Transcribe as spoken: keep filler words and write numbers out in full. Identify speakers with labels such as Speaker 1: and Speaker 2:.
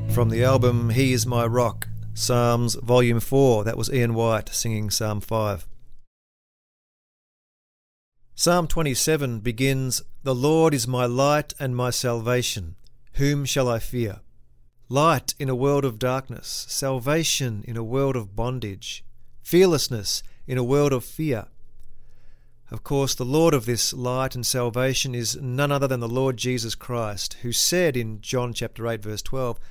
Speaker 1: From the album He Is My Rock, Psalms Volume four, that was Ian White singing Psalm five. Psalm twenty-seven begins, "The Lord is my light and my salvation. Whom shall I fear?" Light in a world of darkness, salvation in a world of bondage, fearlessness in a world of fear. Of course, the Lord of this light and salvation is none other than the Lord Jesus Christ, who said in John chapter eight, verse twelve,